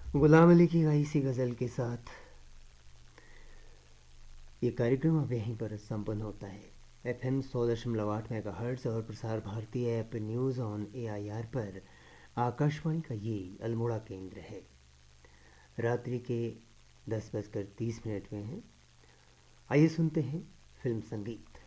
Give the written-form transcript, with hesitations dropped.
गुलाम अली की गाई सी गज़ल के साथ ये कार्यक्रम अब यहीं पर संपन्न होता है। FM 100.8 मेगाहर्ट्ज़ और Prasar Bharati app news on AIR पर आकाशवाणी का ये अल्मोड़ा केंद्र है। रात्रि के 10:30 में हैं। आइए सुनते हैं फिल्म संगीत।